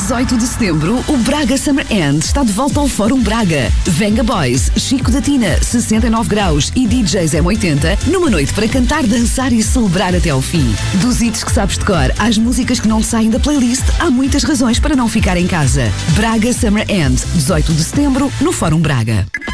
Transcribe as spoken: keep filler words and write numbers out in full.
dezoito de setembro, o Braga Summer End está de volta ao Fórum Braga. Venga Boys, Chico da Tina, sessenta e nove graus e D Js M oitenta numa noite para cantar, dançar e celebrar até ao fim. Dos hits que sabes de cor às músicas que não saem da playlist, há muitas razões para não ficar em casa. Braga Summer End, dezoito de setembro, no Fórum Braga.